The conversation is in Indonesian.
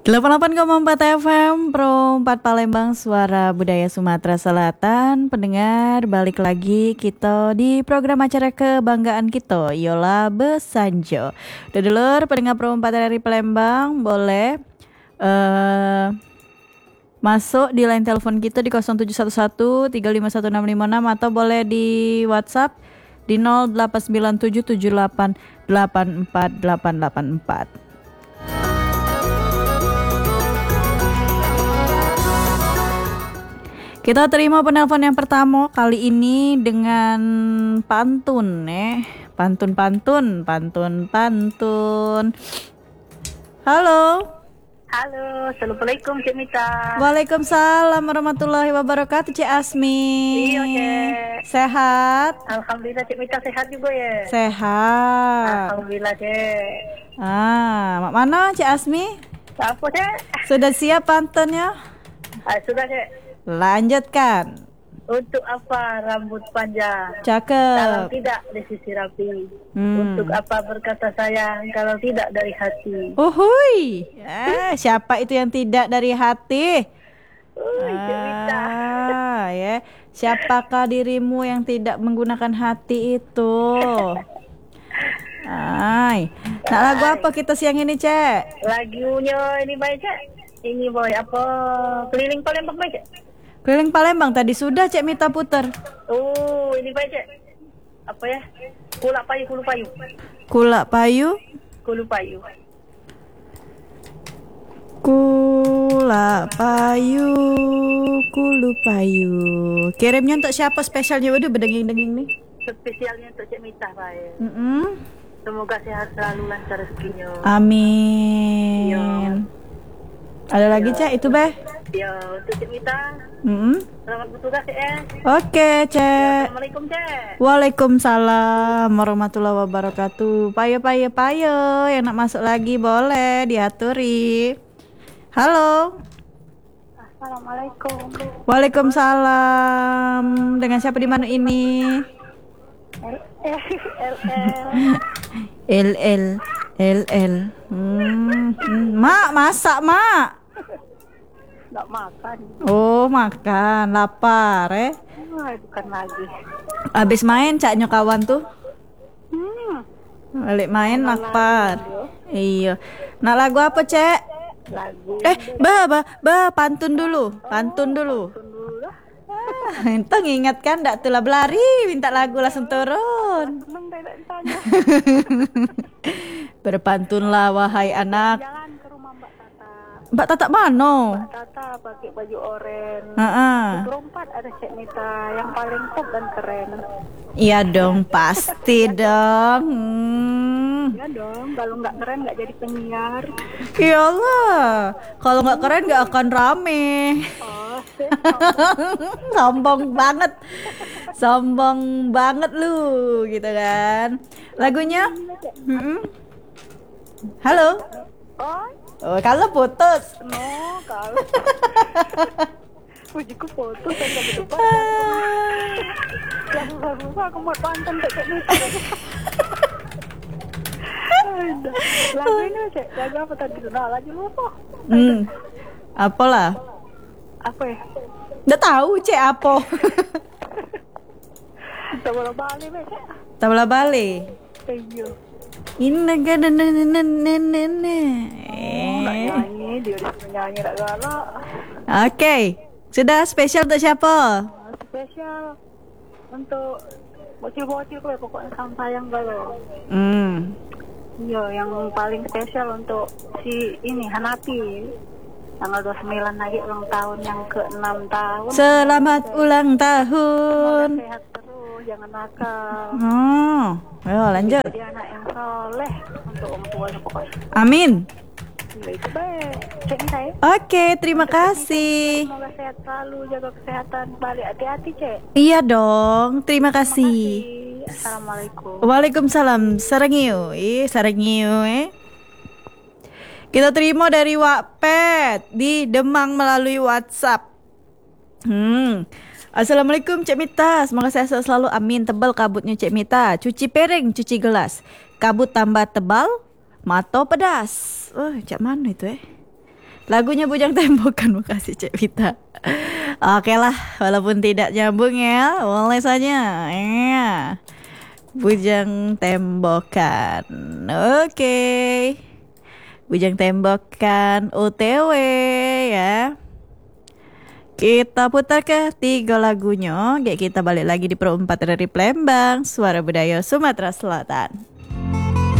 88,4 FM Pro 4 Palembang, suara budaya Sumatera Selatan. Pendengar, balik lagi kita di program acara kebanggaan kita, Yola Besanjo. Dulur pendengar Pro 4 dari Palembang, boleh masuk di line telepon kita di 0711 3516656 atau boleh di WhatsApp di 089778848884. Kita terima penelpon yang pertama kali ini dengan pantun pantun. Halo. Halo, assalamualaikum Cik Mita. Waalaikumsalam warahmatullahi wabarakatuh, Cik Asmi. Iya, Cik. Sehat? Alhamdulillah Cik Mita sehat juga ya. Sehat. Alhamdulillah Cik. Mak mana Cik Asmi? Apa Cik? Sudah siap pantunnya? Sudah Cik. Lanjutkan. Untuk apa rambut panjang Cakep. kalau tidak disisir rapi? Untuk apa berkata sayang kalau tidak dari hati? Uhuy. Siapa itu yang tidak dari hati? Cik Mita. Ya. Siapakah dirimu yang tidak menggunakan hati itu? Nak lagu apa kita siang ini, Cek? Lagunya ini baik Cik. Ini boy apa? Keliling Palembang baik Cik. Keliling Palembang tadi sudah Cek Mita puter. Oh, ini baik Cik. Apa ya? Kulak payu. Kulak payu. Kulu payu. Kulak payu, kulu payu. Kirimnya untuk siapa spesialnya? Waduh, berdenging-denging nih. Spesialnya untuk Cik Mita baik. Semoga sehat selalu, lancar rezekinya. Amin. Yo. Ada lagi Cek itu Beh? Ya, untuk Cik Mita. Selamat bertugas ya. Oke Cek. Assalamualaikum Cek. Waalaikumsalam warahmatullahi wabarakatuh. Payo yang nak masuk lagi boleh diaturi. Halo. Assalamualaikum. Waalaikumsalam. Dengan siapa di mana ini? LL. Mak, masak mak. Nggak makan. Oh, makan. Lapar Bukan lagi. Abis main caknya kawan tuh. Balik main lapar. Iya. Nak lagu apa, Cek? Lagu. Pantun dulu. Entah ngingatkan ndak tulah belari minta lagu langsung turun. Seneng deh ditanya. Berpantunlah wahai anak. Jalan ke rumah Mbak Tata. Mbak Tata mano? Mbak Tata pakai baju oranye. Heeh. Berempat ada Cik Mita yang paling top dan keren. Iya dong, pasti dong. Ya dong, kalau nggak keren nggak jadi penyiar. Iyalah, kalau nggak keren nggak akan rame. Oh, sih. Sombong banget lu, gitu kan. Lagunya? Halo. Oh, kalau putus. No, kalau. Pujiku foto saya ke depan. Lagu aku mau pantun Cik Mita. Lagu ini Cik, lagu apa tadi? Nah, lagu lupa. Apalah? Apa ya? Nggak tahu Cek apa. Tabala Bali Cik. Tabla Bali. Iya. Ini kan Nggak nyanyi, dia disuruh nyanyi tak galak. Oke, sudah spesial untuk siapa? Spesial untuk bocil-bocil gue pokoknya sama sayang galau. Iya, yang paling spesial untuk si ini Hanapi. Tanggal 29 lagi ulang tahun yang ke-6 tahun. Selamat ulang tahun. Semoga sehat terus, jangan nakal. Ayo lanjut. Jadi anak yang soleh untuk orang tuanya pokoknya. Amin. Ya, itu baik. Cek saya. Oke, terima kasih. Semoga sehat selalu, jaga kesehatan. Balik hati-hati, Cek. Iya dong, terima kasih. Assalamualaikum. Waalaikumsalam. Sarangiu. Kita terima dari Wakpet di Demang melalui WhatsApp. Assalamualaikum Cik Mita, semoga sehat selalu, amin. Tebal kabutnya Cik Mita, cuci piring, cuci gelas, kabut tambah tebal, mata pedas. Cak mana itu Lagunya Bujang Tembokan, makasih Cek Vita. Oke lah, walaupun tidak nyambung ya, boleh saja. Ya. Bujang Tembokan. Oke. Bujang Tembokan OTW ya. Kita putar ke 3 lagunya. Kita balik lagi di Pro 4 dari Palembang, Suara Budaya Sumatera Selatan.